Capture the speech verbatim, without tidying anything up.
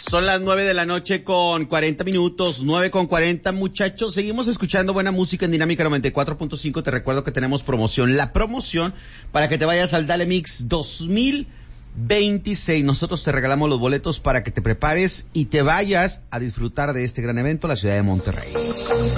Son las nueve de la noche con cuarenta minutos, nueve con cuarenta, muchachos. Seguimos escuchando buena música en Dinámica noventa y cuatro punto cinco. Te recuerdo que tenemos promoción. La promoción para que te vayas al Dale Mix dos mil veintiséis. Nosotros te regalamos los boletos para que te prepares y te vayas a disfrutar de este gran evento en la ciudad de Monterrey.